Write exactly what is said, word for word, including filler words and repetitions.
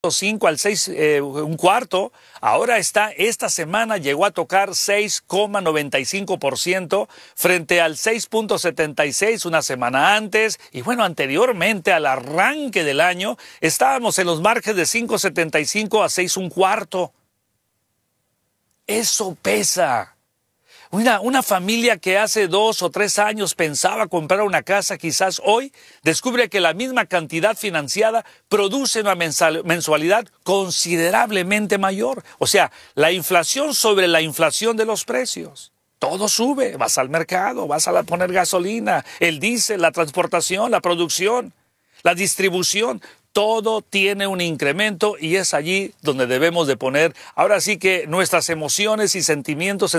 cinco al seis, eh, un cuarto, ahora está, esta semana llegó a tocar seis coma noventa y cinco por ciento frente al seis punto setenta y seis una semana antes, y bueno, anteriormente al arranque del año estábamos en los márgenes de cinco setenta y cinco a seis un cuarto. Eso pesa. Una, una familia que hace dos o tres años pensaba comprar una casa, quizás hoy descubre que la misma cantidad financiada produce una mensualidad considerablemente mayor. O sea, la inflación sobre la inflación de los precios. Todo sube. Vas al mercado, vas a poner gasolina, el diésel, la transportación, la producción, la distribución. Todo tiene un incremento y es allí donde debemos de poner, ahora sí que nuestras emociones y sentimientos en